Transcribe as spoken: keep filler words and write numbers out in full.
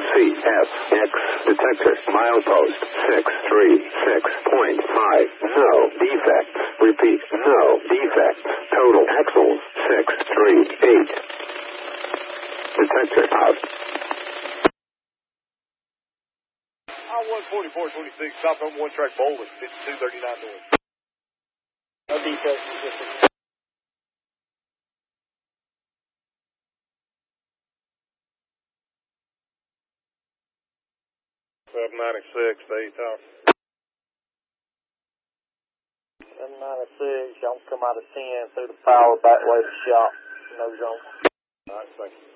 C S X detector milepost six three six point five. No defects. Repeat, no defects. Total axles six three eight. Detector out. I one forty-four twenty-six, stop on one track bowling, fifty-two thirty-nine north. No defects. seven ninety-six, stay top. seven ninety-six, y'all come out of ten through the power back way to the shop. No zone. All right, thank you.